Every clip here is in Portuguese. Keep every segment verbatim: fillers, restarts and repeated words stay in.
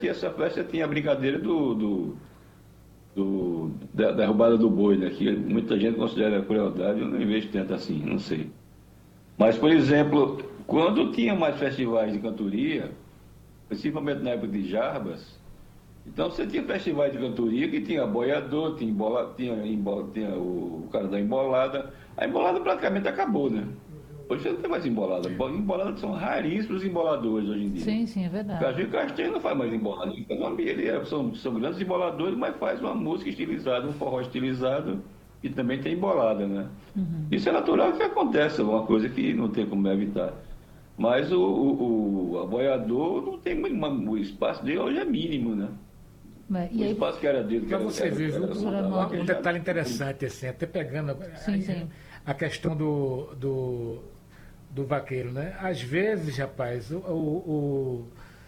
E essa festa tinha a brincadeira do, do, do- da derrubada do boi, né? Que muita gente considera crueldade, eu não vejo tanto assim, não sei. Mas, por exemplo, quando tinha mais festivais de cantoria, principalmente na época de Jarbas, então você tinha festivais de cantoria que tinha boiador, tinha, embola, tinha, embola, tinha o, o cara da embolada. A embolada praticamente acabou, né? Hoje você não tem mais embolada. Embolada são raríssimos emboladores hoje em dia. Sim, sim, é O verdade. Caju Castanho não faz mais embolada. Ele faz uma- ele é- são, são grandes emboladores, mas faz uma música estilizada, um forró estilizado e também tem embolada, né? Isso é natural que acontece, é uma coisa que não tem como evitar. Mas o, o, o aboiador não tem muito, o espaço dele hoje é mínimo, né? É, O E aí, espaço que era dele, que Para era, você era, ver, viu? era, Professor era Armando. Um vaquejado. detalhe interessante, assim, até pegando Sim, a, sim. a questão do, do, do vaqueiro, né? Às vezes, rapaz, o, o, o-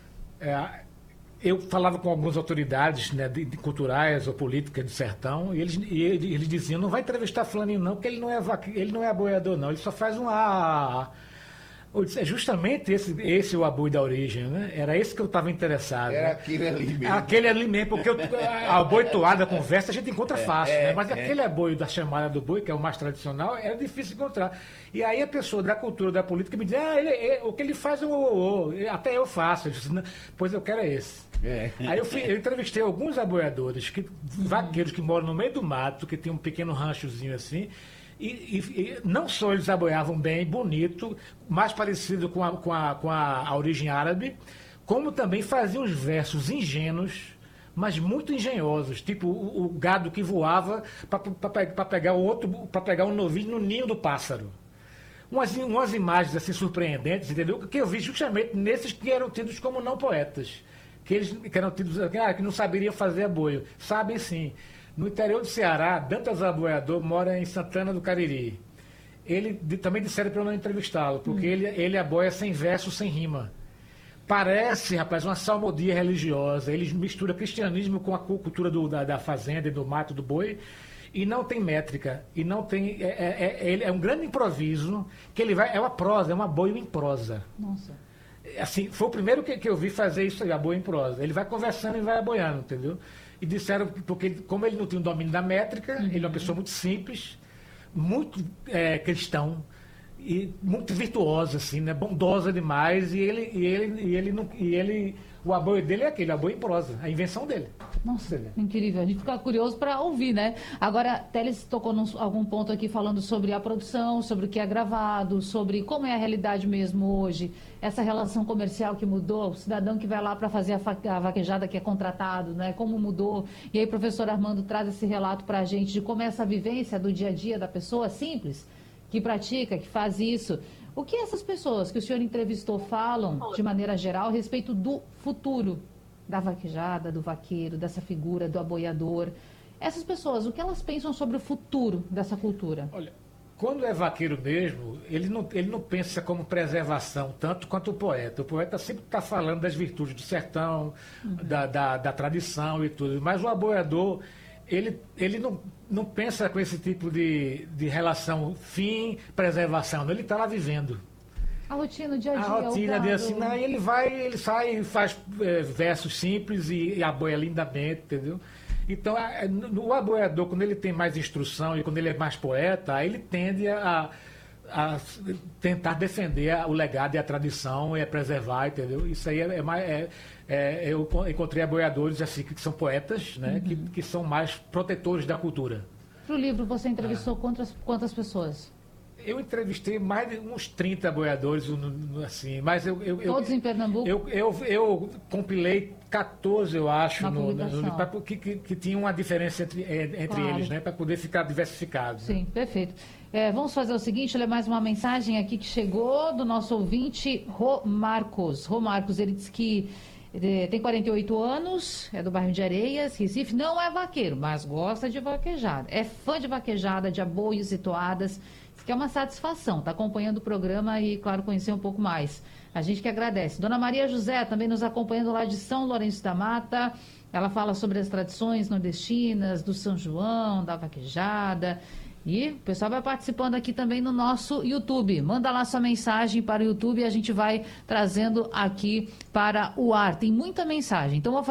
é, eu falava com algumas autoridades, né, de, de culturais ou políticas do sertão, e eles, e eles, eles diziam, não vai entrevistar fulaninho não, porque ele não é vaque, ele não é aboiador não, ele só faz um A. Eu disse, é justamente esse, esse o aboi da origem, né? Era esse que eu estava interessado. Era Né? aquele ali mesmo. Aquele ali mesmo, porque eu- a aboitoada, a conversa, a gente encontra fácil, né? Mas aquele aboi da chamada do boi, que é o mais tradicional, era difícil encontrar. E aí a pessoa da cultura, da política, me diz, ah, ele, ele- o que ele faz é o o, o. Até eu faço. Eu disse, "Não, pois eu quero é esse. É. Aí eu, fui, eu entrevistei alguns aboiadores, que, vaqueiros que moram no meio do mato, que tem um pequeno ranchozinho assim, e, e- e não só eles aboiavam bem, bonito, mais parecido com a, com a, com a, a origem árabe, como também faziam os versos ingênuos, mas muito engenhosos, tipo o, o gado que voava para pegar o outro, para pegar um novilho no ninho do pássaro. Umas, umas imagens assim surpreendentes, entendeu? Que eu vi justamente nesses que eram tidos como não poetas. Que eles que eram tidos ah, que não saberiam fazer aboio. Sabem sim. No interior do Ceará, Dantas Aboiador mora em Santana do Cariri. Ele de- também disseram para eu não entrevistá-lo, porque ele, ele aboia sem verso, sem rima. Parece, rapaz, uma salmodia religiosa. Ele mistura cristianismo com a cu- cultura do- da, da fazenda e do mato, do boi. E não tem métrica. E não tem. É, é, é, ele é um grande improviso que ele vai. É uma prosa, é um aboio em prosa. nossa. Assim, foi o primeiro que, que eu vi fazer isso aí, aboio em prosa. Ele vai conversando e vai aboiando, entendeu? E disseram que, porque ele- como ele não tinha o domínio da métrica, ele é uma pessoa muito simples, muito é, cristão e muito virtuosa, assim, né? Bondosa demais. E ele, e ele, e ele, não, e ele, o aboio dele é aquele, o aboio em prosa, a invenção dele. Nossa, Você vê. incrível. A gente fica curioso para ouvir, né? Agora, Teles tocou num algum ponto aqui falando sobre a produção, sobre o que é gravado, sobre como é a realidade mesmo hoje, essa relação comercial que mudou, o cidadão que vai lá para fazer a, fa- a vaquejada que é contratado, né? Como mudou. E aí, professor Armando traz esse relato para a gente de como é essa vivência do dia a dia da pessoa simples, que pratica, que faz isso. O que essas pessoas que o senhor entrevistou falam, de maneira geral, a respeito do futuro da vaquejada, do vaqueiro, dessa figura, do aboiador? Essas pessoas, o que elas pensam sobre o futuro dessa cultura? Olha, quando é vaqueiro mesmo, ele não, ele não pensa como preservação, tanto quanto o poeta. O poeta sempre está falando das virtudes do sertão, da, da, da tradição e tudo. Mas o aboiador, ele, ele não, não pensa com esse tipo de, de relação fim-preservação. Ele está lá vivendo. A rotina, o dia a dia, A rotina o dele gado. assim, não, ele vai, ele sai e faz é, versos simples e, e aboia lindamente, entendeu? Então, a- no o aboiador, quando ele tem mais instrução e quando ele é mais poeta, aí ele tende a, a tentar defender a- o legado e a tradição e a preservar, entendeu? Isso aí é, é mais. é- é- eu encontrei aboiadores assim, que são poetas, né? Que, que são mais protetores da cultura. Para o livro, você entrevistou quantas, quantas pessoas? Eu entrevistei mais de uns trinta boiadores, no- no- assim, mas eu... eu eu- Todos em Pernambuco? Eu, eu, eu compilei quatorze, eu acho, Na no, no, publicação. no, pra- que, que, que tinha uma diferença entre, eh, entre Claro. eles, né? Para poder ficar diversificado. né? Sim, perfeito. É, vamos fazer o seguinte, ler mais uma mensagem aqui que chegou do nosso ouvinte, Rô Marcos. Rô Marcos, ele disse que eh, tem quarenta e oito anos, é do bairro de Areias, Recife, não é vaqueiro, mas gosta de vaquejada. É fã de vaquejada, de aboios e toadas, diz que é uma satisfação, está acompanhando o programa e, claro, conhecer um pouco mais. A gente que agradece. Dona Maria José, também nos acompanhando lá de São Lourenço da Mata, ela fala sobre as tradições nordestinas, do São João, da vaquejada. E o pessoal vai participando aqui também no nosso YouTube. Manda lá sua mensagem para o YouTube e a gente vai trazendo aqui para o ar. Tem muita mensagem. Então, vou